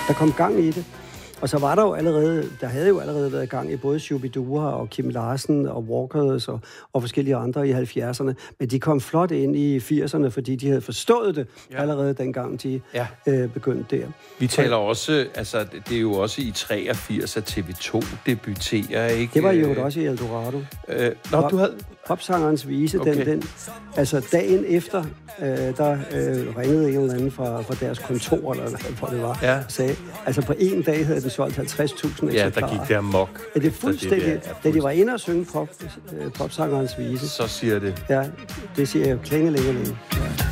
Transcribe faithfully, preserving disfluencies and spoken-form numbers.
Der kom gang i det. Og så var der jo allerede, der havde jo allerede været gang i både Shubidua og Kim Larsen og Walkers og, og forskellige andre i halvfjerdserne. Men de kom flot ind i firserne, fordi de havde forstået det ja. allerede dengang, de ja. øh, begyndte der. Vi taler også, altså det er jo også i treogfirs, at T V to debuterer, ikke? Det var jo også i Eldorado. Øh, nå, du havde... Popsangerens vise, okay. den, den, altså dagen efter, øh, der øh, ringede en eller anden fra, fra deres kontor, eller hvor det var, ja. og sagde, altså på en dag havde den solgt halvtreds tusind eksemplarer. Ja, der gik det amok. Ja, det er fuldstændig, det der, da de var inde og synge pop, øh, popsangerens vise. Så siger det. Ja, det siger jeg klingelingelinge. Ja.